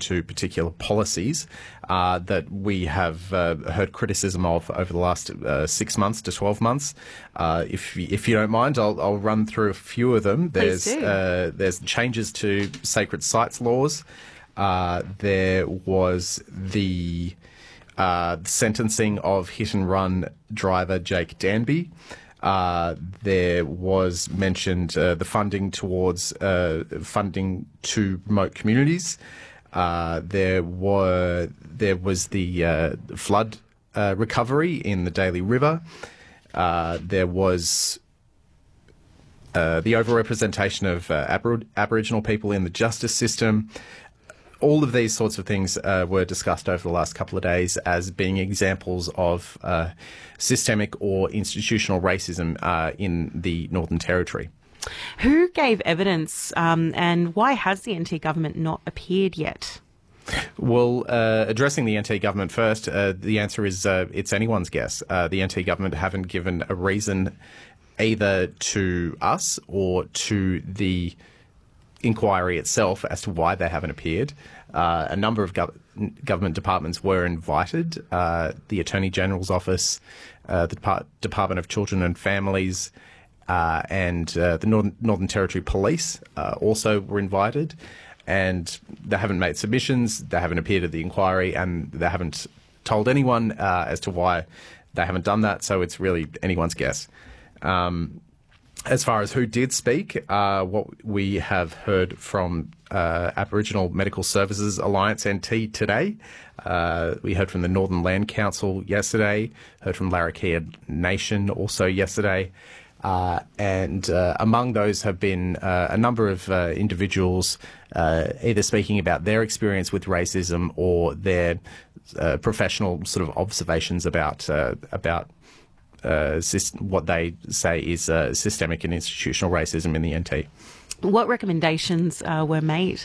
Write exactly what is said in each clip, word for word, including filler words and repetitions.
to particular policies uh, that we have uh, heard criticism of over the last uh, six months to twelve months. Uh, if if you don't mind, I'll, I'll run through a few of them. Please There's do. uh, there's changes to sacred sites laws. Uh, there was the uh, sentencing of hit and run driver Jake Danby. Uh, there was mentioned uh, the funding towards uh, funding to remote communities. Uh, there were there was the uh, flood uh, recovery in the Daly River. Uh, there was uh, the overrepresentation of uh, Abor- Aboriginal people in the justice system. All of these sorts of things uh, were discussed over the last couple of days as being examples of uh, systemic or institutional racism uh, in the Northern Territory. Who gave evidence um, and why has the N T government not appeared yet? Well, uh, addressing the N T government first, uh, the answer is uh, it's anyone's guess. Uh, the N T government haven't given a reason either to us or to the inquiry itself as to why they haven't appeared. Uh, a number of gov- government departments were invited. Uh, the Attorney General's Office, uh, the Depart- Department of Children and Families, uh, and uh, the Northern, Northern Territory Police uh, also were invited. And they haven't made submissions, they haven't appeared at the inquiry, and they haven't told anyone uh, as to why they haven't done that. So it's really anyone's guess. Um, As far as who did speak, uh, what we have heard from uh, Aboriginal Medical Services Alliance N T today. Uh, we heard from the Northern Land Council yesterday, heard from Larrakia Nation also yesterday. Uh, and uh, among those have been uh, a number of uh, individuals uh, either speaking about their experience with racism or their uh, professional sort of observations about uh, about Uh, what they say is uh, systemic and institutional racism in the N T. What recommendations uh, were made?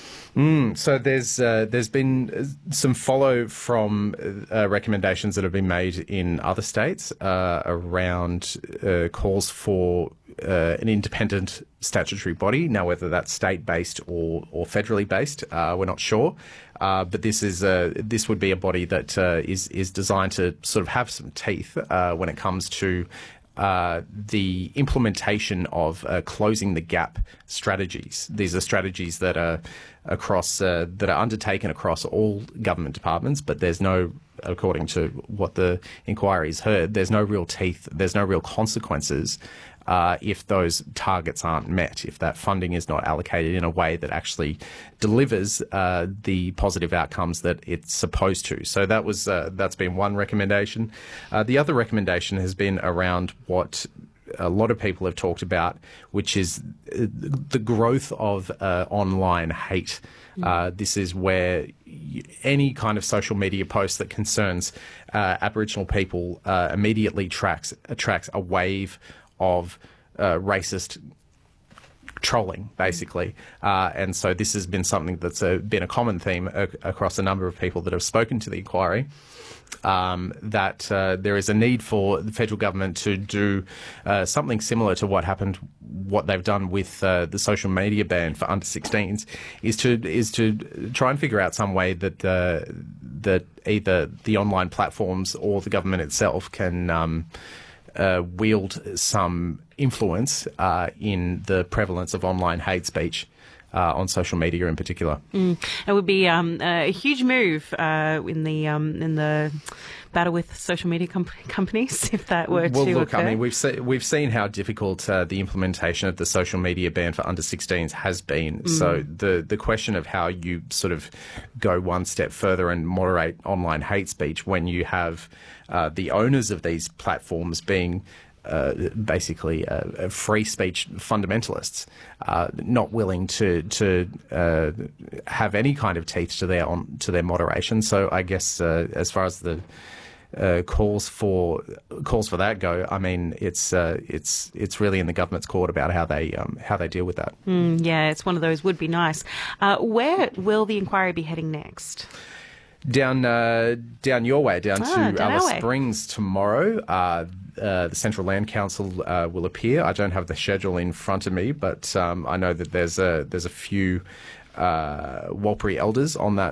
Mm, so there's uh, there's been some follow from uh, recommendations that have been made in other states uh, around uh, calls for uh, an independent statutory body. Now, whether that's state-based or, or federally based, uh, we're not sure. Uh, but this is uh, this would be a body that uh, is is designed to sort of have some teeth uh, when it comes to uh, the implementation of uh, closing the gap strategies. These are strategies that are across uh, that are undertaken across all government departments, but there's no, according to what the inquiry's heard, there's no real teeth, there's no real consequences uh, if those targets aren't met, if that funding is not allocated in a way that actually delivers uh, the positive outcomes that it's supposed to. So that was uh, that's been one recommendation. Uh, the other recommendation has been around what a lot of people have talked about, which is the growth of uh, online hate. Mm. Uh, this is where any kind of social media post that concerns uh, Aboriginal people uh, immediately tracks, attracts a wave of uh, racist trolling, basically. Uh, and so this has been something that's uh, been a common theme uh, across a number of people that have spoken to the inquiry. Um, that uh, there is a need for the federal government to do uh, something similar to what happened, what they've done with uh, the social media ban for under sixteens, is to is to try and figure out some way that uh, that either the online platforms or the government itself can um, uh, wield some influence uh, in the prevalence of online hate speech. Uh, on social media in particular. Mm. It would be um, a huge move uh, in the um, in the battle with social media com- companies if that were well, to look, occur. I mean, we've se- we've seen how difficult uh, the implementation of the social media ban for under sixteens has been. Mm. So the the question of how you sort of go one step further and moderate online hate speech when you have uh, the owners of these platforms being Uh, basically uh, free speech fundamentalists, uh, not willing to to uh, have any kind of teeth to their on to their moderation. So I guess uh, as far as the uh, calls for calls for that go, I mean it's uh, it's it's really in the government's court about how they um, how they deal with that. Mm, yeah, it's one of those would be nice. Uh, where will the inquiry be heading next? Down uh, down your way, down ah, to down Alice Springs tomorrow. Uh, uh, the Central Land Council uh, will appear. I don't have the schedule in front of me, but um, I know that there's a there's a few uh, Warlpiri elders on that